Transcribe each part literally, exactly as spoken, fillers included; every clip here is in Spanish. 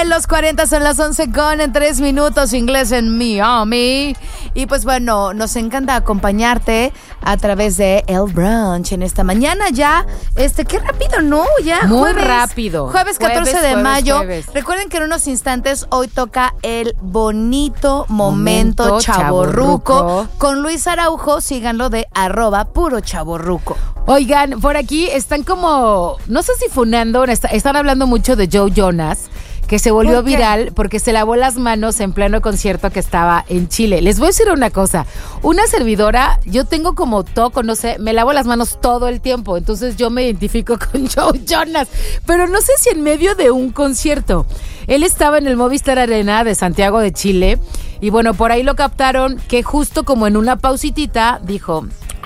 Los cuarenta son las once con en tres minutos, inglés en Miami. Y pues bueno, nos encanta acompañarte a través de El Brunch en esta mañana ya. Este, qué rápido, ¿no? Ya Muy jueves, rápido. Jueves catorce Jueves, de jueves, mayo. jueves. Recuerden que en unos instantes hoy toca el bonito momento, Momento chavorruco chavorruco. con Luis Araujo. Síganlo de arroba puro chavorruco. Oigan, por aquí están como, no sé si funando, está- están hablando mucho de Joe Jonas, que se volvió ¿Por qué? viral porque se lavó las manos en pleno concierto que estaba en Chile. Les voy a decir una cosa, una servidora, yo tengo como toco, no sé, me lavo las manos todo el tiempo, entonces yo me identifico con Joe Jonas, pero no sé si en medio de un concierto. Él estaba en el Movistar Arena de Santiago de Chile y bueno, por ahí lo captaron que justo como en una pausitita dijo...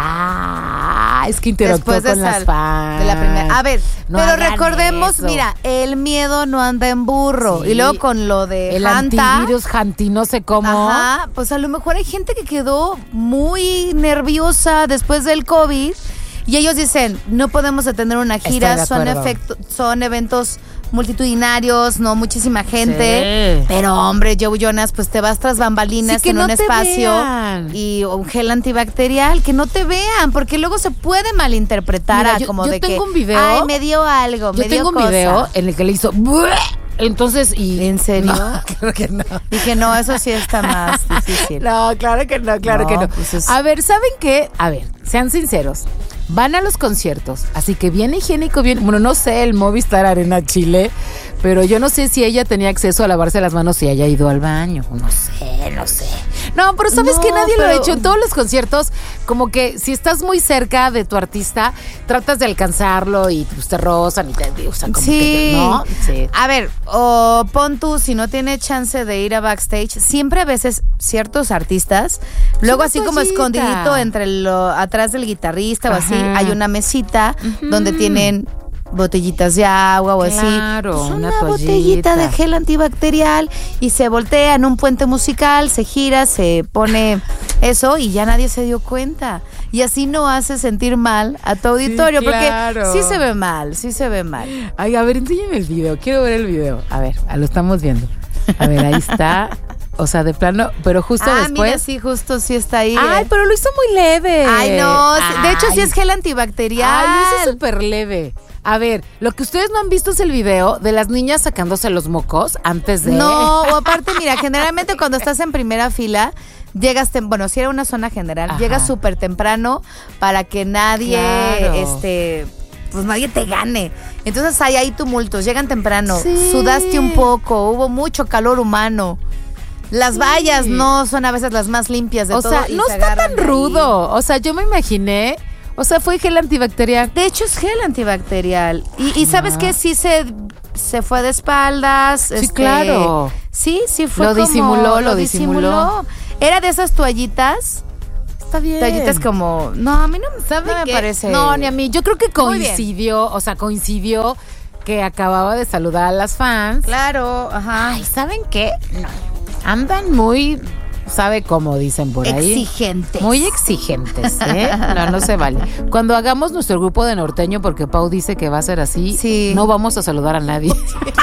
Ah, es que interactuó Después de con las sal- fans. de la primera. A ver, No pero hagan recordemos, eso. mira, el miedo no anda en burro. Sí. Y luego con lo de El Hanta, antivirus Hanti, no sé cómo. ajá, pues a lo mejor hay gente que quedó muy nerviosa después del COVID y ellos dicen, no podemos detener una Estoy gira, de son acuerdo. efecto, son eventos multitudinarios, no muchísima gente, Sí. pero hombre, Joe Jonas, pues te vas tras bambalinas Sí, que en no un te espacio vean. y un gel antibacterial, que no te vean, porque luego se puede malinterpretar Mira, a yo- como yo de tengo que, un video- ay, me dio algo, Yo me dio tengo un cosa. video en el que le hizo... "Bueh". Entonces, y... ¿En serio? No, claro que no. Dije, no, eso sí está más difícil. No, claro que no, claro No, que no. pues es- A ver, ¿saben qué? A ver, sean sinceros. Van a los conciertos, así que bien higiénico, bien... Bueno, no sé, el Movistar Arena Chile, pero yo no sé si ella tenía acceso a lavarse las manos si haya ido al baño. No sé, no sé. No, pero ¿sabes No, que nadie lo ha pero- hecho? En todos los conciertos, como que si estás muy cerca de tu artista, tratas de alcanzarlo y pues, te rozan y te usan como Sí. que... te- ¿no? Sí. A ver, o pon tú, si no tiene chance de ir a backstage, siempre a veces ciertos artistas, luego una así como toallita. escondidito entre lo, atrás del guitarrista o así, Ajá. hay una mesita donde tienen botellitas de agua o así. Claro, Pues una una toallita. botellita de gel antibacterial y se voltea en un puente musical, se gira, se pone eso y ya nadie se dio cuenta. Y así no hace sentir mal a tu auditorio, claro. porque sí se ve mal, sí se ve mal. Ay, a ver, enséñame el video. Quiero ver el video. A ver, ah, lo estamos viendo. A ver, ahí está. O sea, de plano, pero justo Ah, después. mira, sí, justo sí está ahí. Ay, eh. pero lo hizo muy leve. Ay, no, sí, de hecho sí Ay. es gel antibacterial. Ay, lo hizo súper leve. A ver, lo que ustedes no han visto es el video de las niñas sacándose los mocos antes de. No, o aparte, mira, generalmente cuando estás en primera fila, llegas, tem- bueno, si era una zona general, Ajá. llegas súper temprano para que nadie, Claro. este, pues nadie te gane. Entonces hay ahí tumultos, llegan temprano, Sí. sudaste un poco, hubo mucho calor humano. Las Sí. vallas no son a veces las más limpias de O todo. sea, y no se está agarran tan de ahí. rudo. O sea, yo me imaginé. O sea, fue gel antibacterial. De hecho, es gel antibacterial. Y, y ¿sabes no. qué? Sí se, se fue de espaldas. Sí, claro. Sí, sí fue Lo como- disimuló, lo disimuló. Era de esas toallitas. Está bien. Toallitas como... No, a mí no, ¿Sabe no me qué? parece... No, ni a mí. Yo creo que Muy bien. coincidió, o sea, coincidió que acababa de saludar a las fans. Claro, ajá. Ay, ¿saben qué? No. Andan muy, ¿sabe cómo dicen por ahí? Exigentes. Muy exigentes, ¿eh? No, no se vale. Cuando hagamos nuestro grupo de norteño, porque Pau dice que va a ser así, Sí. no vamos a saludar a nadie.